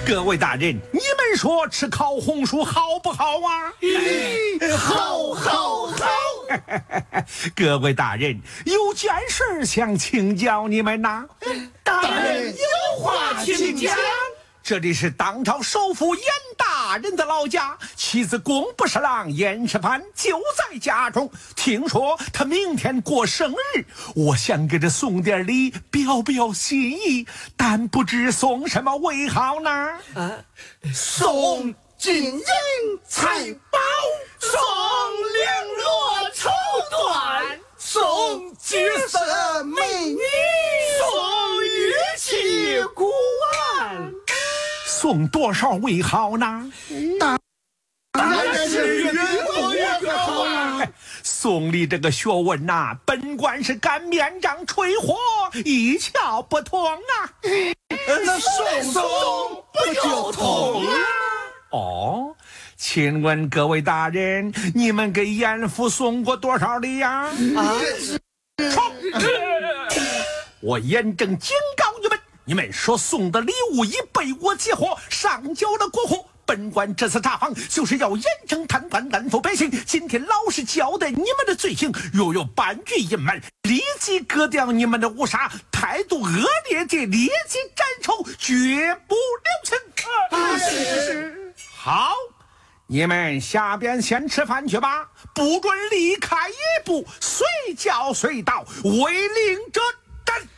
各位大人，你们说吃烤红薯好不好啊？ 好好好！ 各位大人，有件事想请教你们呐。 大人有话请讲。 这里是当朝首辅严大人的老家，妻子工部侍郎严世蕃就在家中。听说他明天过生日，我想给他送点礼，表表心意，但不知送什么为好呢？ 送金银财宝，送绫罗绸缎，送绝色美女，送玉器古玩。 送多少为好呢？ 当然是越多越好啊！ 送礼这个学问呐，本官是擀面杖吹火，一窍不通啊。 那送不就通了？ 哦，请问各位大人，你们给严父送过多少礼呀？我严正警告你们说送的礼物已被我截获，上交了国库。本官这次查访就是要严正探官，安抚百姓。今天老实交代你们的罪行，若有半句隐瞒，立即割掉你们的乌纱，态度恶劣者立即斩首，绝不留情。是。好，你们下边先吃饭去吧，不准离开一步，随叫随到，违令者